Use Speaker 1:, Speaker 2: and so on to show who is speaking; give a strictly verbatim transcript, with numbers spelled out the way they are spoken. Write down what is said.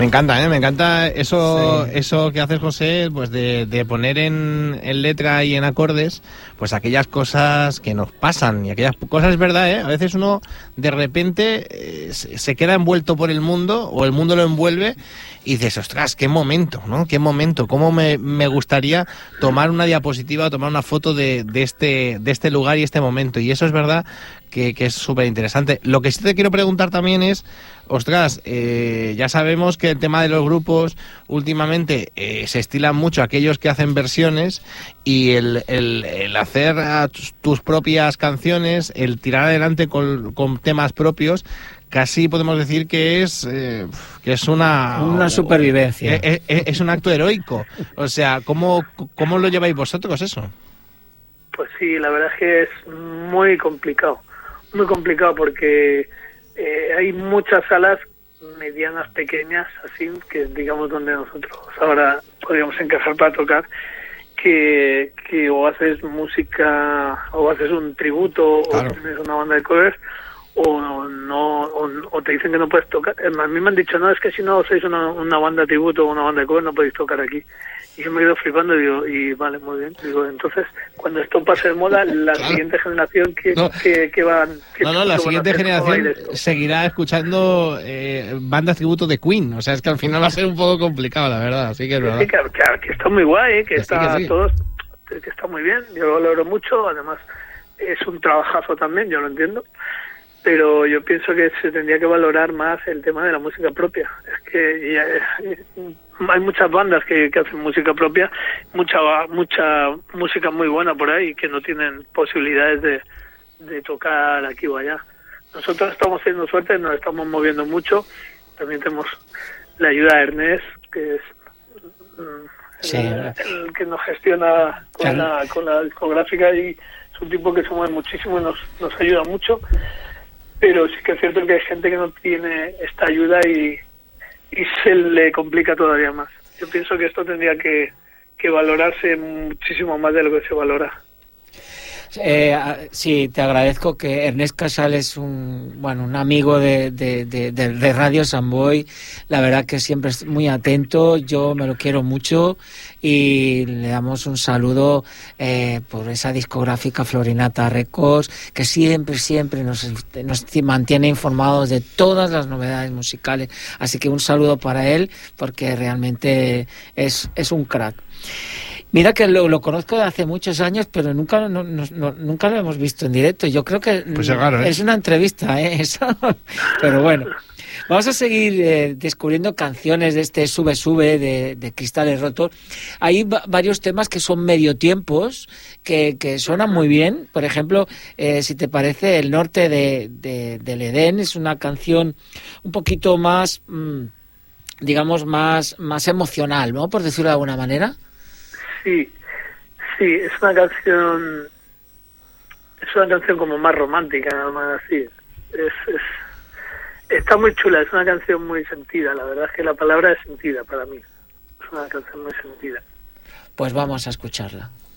Speaker 1: Me encanta, ¿eh? Me encanta eso
Speaker 2: Sí.
Speaker 1: eso que haces, José, pues de, de poner en, en letra y en acordes, pues aquellas cosas que nos pasan. Y aquellas cosas, es verdad, ¿eh? A veces uno de repente eh, se, se queda envuelto por el mundo, o el mundo lo envuelve, y dices, ostras, qué momento, ¿no? Qué momento, cómo me, me gustaría tomar una diapositiva o tomar una foto de, de, este, de este lugar y este momento. Y eso es verdad que, que es súper interesante. Lo que sí te quiero preguntar también es, ostras, eh, ya sabemos que el tema de los grupos últimamente eh, se estilan mucho aquellos que hacen versiones, y el, el, el hacer a tus, tus propias canciones, el tirar adelante con, con temas propios, casi podemos decir que es eh, que es una
Speaker 2: una supervivencia.
Speaker 1: Es, es, es un acto heroico. O sea, ¿cómo, ¿cómo lo lleváis vosotros eso?
Speaker 3: Pues sí, la verdad es que es muy complicado, muy complicado porque eh, hay muchas salas medianas, pequeñas, así, que digamos donde nosotros ahora podríamos encajar para tocar, que, que o haces música, o haces un tributo, claro, o tienes una banda de covers, o no, o, o te dicen que no puedes tocar. A mí me han dicho, no, es que si no sois una, una banda de tributo o una banda de covers no podéis tocar aquí. Y yo me he ido flipando y digo, y vale, muy bien. Digo, entonces, cuando esto pase de moda, la claro. siguiente generación que, no. que, que van... Que,
Speaker 1: no, no, la
Speaker 3: que
Speaker 1: siguiente generación seguirá escuchando eh, bandas tributo de Queen. O sea, es que al final va a ser un poco complicado, la verdad. Así que es verdad.
Speaker 3: Sí, que, que, que está muy guay, ¿eh? que, que está sí, que sí. todos, que está muy bien. Yo lo valoro mucho, además es un trabajazo también, yo lo entiendo. Pero yo pienso que se tendría que valorar más el tema de la música propia. Es que ya, hay muchas bandas que, que hacen música propia, mucha mucha música muy buena por ahí que no tienen posibilidades de, de tocar aquí o allá. Nosotros estamos teniendo suerte, nos estamos moviendo mucho. También tenemos la ayuda de Ernest, que es
Speaker 2: sí.
Speaker 3: el, el que nos gestiona con, la, con la discográfica, y es un tipo que se mueve muchísimo y nos, nos ayuda mucho. Pero sí que es cierto que hay gente que no tiene esta ayuda y, y se le complica todavía más. Yo pienso que esto tendría que, que valorarse muchísimo más de lo que se valora.
Speaker 2: Eh, sí, te agradezco que Ernest Casal es un bueno un amigo de, de, de, de Radio Samboy. La verdad que siempre es muy atento, yo me lo quiero mucho y le damos un saludo eh, por esa discográfica Florinata Records, que siempre, siempre nos, nos mantiene informados de todas las novedades musicales. Así que un saludo para él, porque realmente es, es un crack. Mira que lo, lo conozco de hace muchos años, pero nunca no, no, no, nunca lo hemos visto en directo. Yo creo que
Speaker 1: pues es, raro, ¿eh?
Speaker 2: es una entrevista, ¿eh? Eso. Pero bueno, vamos a seguir eh, descubriendo canciones de este Sube Sube de, de Cristales Rotos. Hay va- varios temas que son medio tiempos, que, que suenan muy bien. Por ejemplo, eh, si te parece, El Norte de, de, del Edén es una canción un poquito más, mmm, digamos, más, más emocional, ¿no? Por decirlo de alguna manera.
Speaker 3: Sí, sí, es una canción, es una canción como más romántica, nada más así. Es, es, está muy chula, es una canción muy sentida, la verdad es que la palabra es sentida para mí. Es una canción muy sentida.
Speaker 2: Pues vamos a escucharla.